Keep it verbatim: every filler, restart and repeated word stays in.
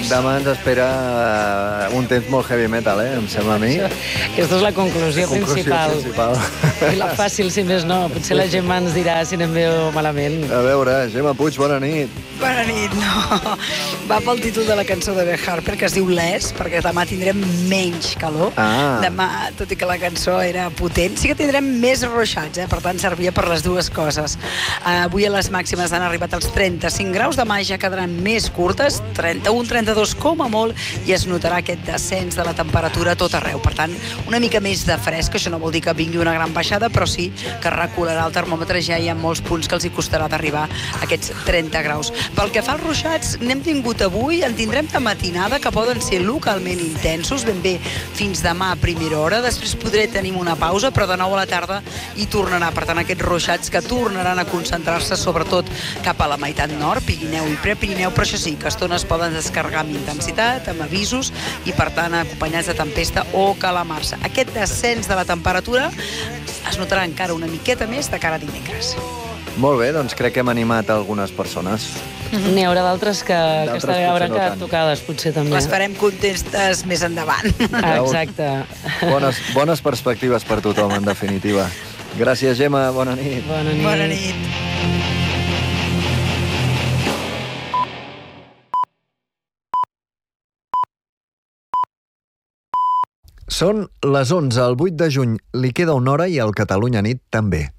demà ens espera un temps molt heavy metal, eh? Em sembla a mi. Aquesta és la conclusió, Conclusió principal. principal. I la fàcil, si més no. Potser la Gemma ens dirà si anem bé o malament. A veure, Gemma Puig, bona nit. Bona nit, no. Va pel títol de la cançó de Ben Harper, que es diu Les, perquè demà tindrem menys calor. Ah. Demà, tot i que la cançó era potent, sí que tindrem més ruixats, eh? Per tant, servia per les dues coses. Uh, avui a les màximes han arribat als trenta-cinc graus, demà ja quedaran més curtes, trenta-un trenta-dos com a molt, i es notarà aquest descens de la temperatura a tot arreu. Per tant, una mica més de fresc, això no vol dir que vingui una gran baixada, però sí que recularà el termòmetre, ja hi ha molts punts que els hi costarà d'arribar a aquests trenta graus. Pel que fa als ruixats, n'hem tingut avui, en tindrem de matinada, que poden ser localment intensos, ben bé fins demà a primera hora, després podré tenir una pausa, però de nou a la tarda hi tornarà. Per tant, aquests ruixats que tornaran a concentrar-se sobretot cap a la meitat nord, Pirineu i Prepirineu, però això sí, que estones poden descarregar amb intensitat, amb avisos, i per tant acompanyats de tempesta o calamarsa. Aquest descens de la temperatura es notarà encara una miqueta més de cara a dimecres. Molt bé, doncs crec que hem animat algunes persones. N'hi haurà d'altres que, que D'altres estarà potser no que tant. tocades, potser també. Les farem contestes més endavant. Ah, exacte. Bones, bones perspectives per tothom, en definitiva. Gràcies, Gemma, bona nit. Bona nit. Bona nit. Són les onze, el vuit de juny. Li queda una hora i el Catalunya Nit també.